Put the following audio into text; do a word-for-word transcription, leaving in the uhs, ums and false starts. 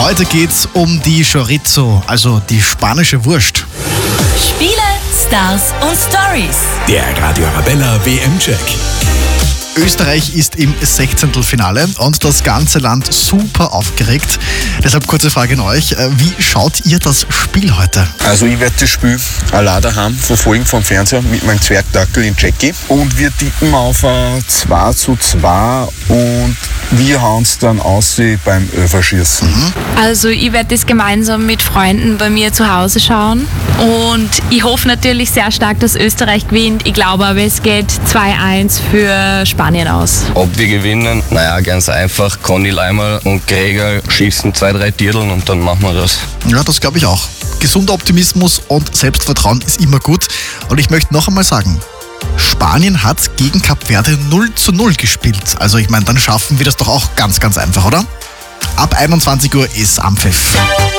Heute geht's um die Chorizo, also die spanische Wurst. Spiele, Stars und Stories. Der Radio Arabella W M-Check. Österreich ist im Sechzehntelfinale und das ganze Land super aufgeregt. Deshalb kurze Frage an euch. Wie schaut ihr das Spiel heute? Also ich werde das Spiel allein daheim verfolgen vom Fernseher mit meinem Zwergdackel in Jackie. Und wir tippen auf ein zwei zu zwei und wir hauen es dann aus beim Öferschießen. Mhm. Also ich werde das gemeinsam mit Freunden bei mir zu Hause schauen. Und ich hoffe natürlich sehr stark, dass Österreich gewinnt. Ich glaube aber, es geht zwei eins für Spanien aus. Ob wir gewinnen? Naja, ganz einfach. Conny Leimer und Gregor schießen zwei, drei Tierdeln und dann machen wir das. Ja, das glaube ich auch. Gesunder Optimismus und Selbstvertrauen ist immer gut. Und ich möchte noch einmal sagen, Spanien hat gegen Kap Verde null zu null gespielt. Also ich meine, dann schaffen wir das doch auch ganz, ganz einfach, oder? Ab einundzwanzig Uhr ist Ampfiff.